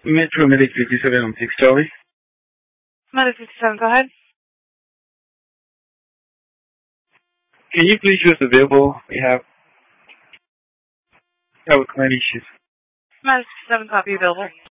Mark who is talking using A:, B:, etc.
A: Metro Medic 57 on 6 Charlie.
B: Medic 57, go ahead.
A: Can you please use the vehicle we have? With current issues.
B: Medic 57, copy available.